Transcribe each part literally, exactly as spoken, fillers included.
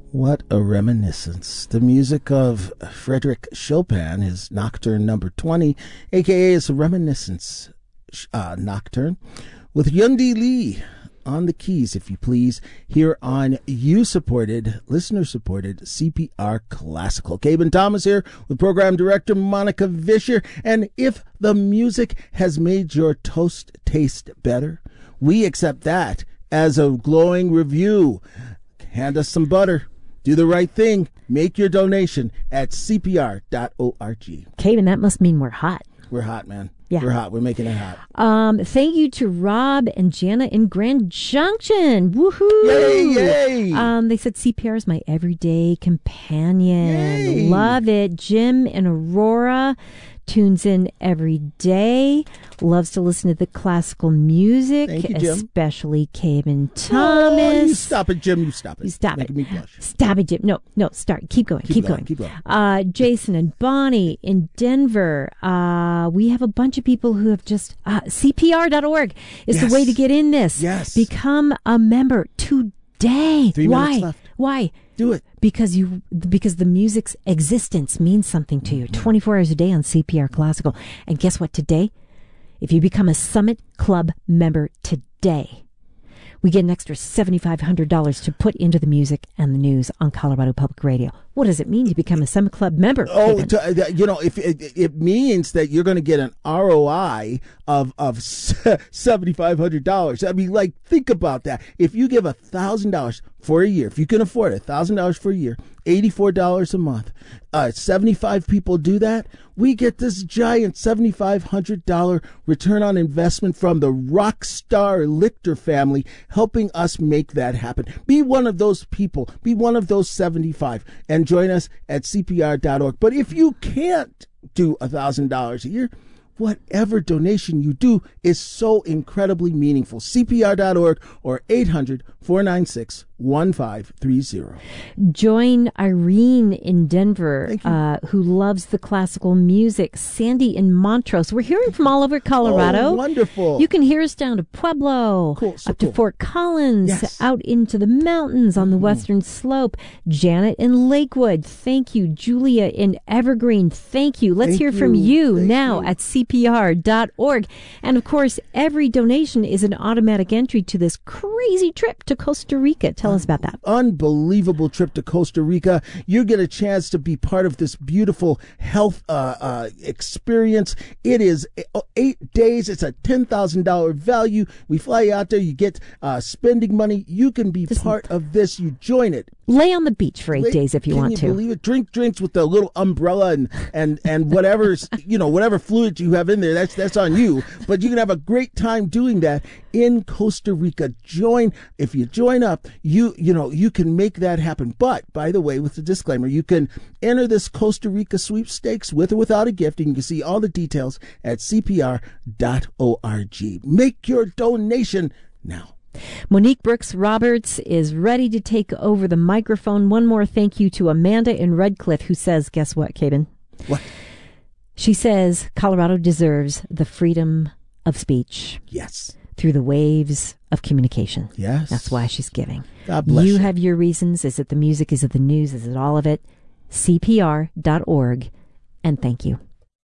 What a reminiscence. The music of Frederick Chopin, his Nocturne number twenty, a k a his Reminiscence uh, Nocturne, with Yundi Lee on the keys, if you please, here on you-supported, listener-supported C P R Classical. Caben Thomas here with Program Director Monica Vischer. And if the music has made your toast taste better, we accept that as a glowing review. Hand us some butter. Do the right thing. Make your donation at C P R dot org. Caben, that must mean we're hot. We're hot, man. Yeah. We're hot. We're making it hot. Um, thank you to Rob and Jana in Grand Junction. Woohoo! Yay, yay! Um, they said C P R is my everyday companion. Yay. Love it. Jim in Aurora tunes in every day. Loves to listen to the classical music, Thank you, Jim. Especially Caben Thomas. Oh, you stop it, Jim. You stop it. You stop Making it. me blush. Stop it, Jim. No, no, start. Keep going. Keep Keep, going, going. keep going. Uh, Jason and Bonnie in Denver. Uh, we have a bunch of people who have just, uh, C P R dot org is Yes. the way to get in this. Yes. Become a member today. Three Why? minutes left. Why? Do it. Because you, because the music's existence means something to you. twenty-four hours a day on C P R Classical. And guess what? Today, if you become a Summit Club member today, we get an extra seven thousand five hundred dollars to put into the music and the news on Colorado Public Radio. What does it mean to become a Summit Club member? Oh, to, uh, you know, if it, it means that you're going to get an R O I of of seven thousand five hundred dollars. I mean, like, think about that. If you give a thousand dollars for a year, if you can afford it, a thousand dollars for a year, eighty-four dollars a month, uh, seventy-five people do that, we get this giant seven thousand five hundred dollars return on investment from the Rockstar Lichter family, helping us make that happen. Be one of those people. Be one of those seventy-five and join us at C P R dot org. But if you can't do one thousand dollars a year, whatever donation you do is so incredibly meaningful. C P R dot org or eight hundred, four nine six, one five three zero. Join Irene in Denver, Thank you. uh, who loves the classical music. Sandy in Montrose. We're hearing from all over Colorado. Oh, wonderful. You can hear us down to Pueblo, Cool, so up to cool. Fort Collins, Yes. out into the mountains on the western slope. Janet in Lakewood. Thank you. Julia in Evergreen. Thank you. Let's Thank hear from you. you Thank now you. at C P R dot org. And of course, every donation is an automatic entry to this crazy trip to Costa Rica. Tell us about that. Unbelievable trip to Costa Rica. You get a chance to be part of this beautiful health uh, uh, experience. It is eight days. It's a ten thousand dollars value. We fly you out there. You get uh, spending money. You can be Just part of this. You join it. Lay on the beach for eight Wait, days if you can want you to. believe it? Drink drinks with the little umbrella and and and whatever's you know whatever fluid you have in there. That's that's on you. But you can have a great time doing that in Costa Rica. Join if you join up. You you know you can make that happen. But by the way, with the disclaimer, you can enter this Costa Rica sweepstakes with or without a gift. And you can see all the details at C P R dot org. Make your donation now. Monique Brooks Roberts is ready to take over the microphone. One more thank you to Amanda in Redcliffe, who says, guess what, Caben? What? She says Colorado deserves the freedom of speech Yes. through the waves of communication. Yes. That's why she's giving. God bless you. You have your reasons. Is it the music? Is it the news? Is it all of it? C P R dot org. And thank you.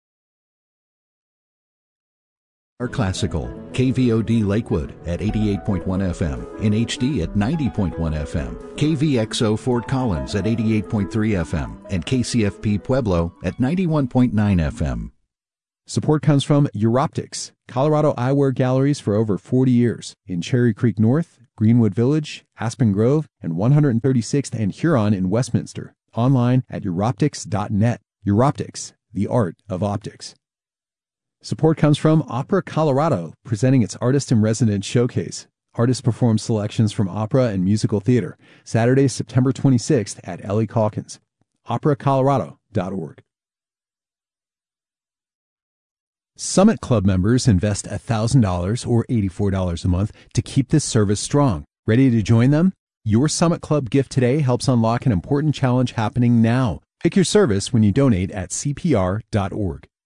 Our Classical, K V O D Lakewood at eighty-eight point one F M, in H D at ninety point one F M, K V X O Fort Collins at eighty-eight point three F M, and K C F P Pueblo at ninety-one point nine F M. Support comes from Europtics, Colorado eyewear galleries for over forty years in Cherry Creek North, Greenwood Village, Aspen Grove, and one hundred thirty-sixth and Huron in Westminster. Online at Europtics dot net. Europtics, the art of optics. Support comes from Opera Colorado, presenting its Artist-in-Residence Showcase. Artists perform selections from opera and musical theater, Saturday, September twenty-sixth at Ellie Calkins. opera colorado dot org. Summit Club members invest one thousand dollars or eighty-four dollars a month to keep this service strong. Ready to join them? Your Summit Club gift today helps unlock an important challenge happening now. Pick your service when you donate at C P R dot org.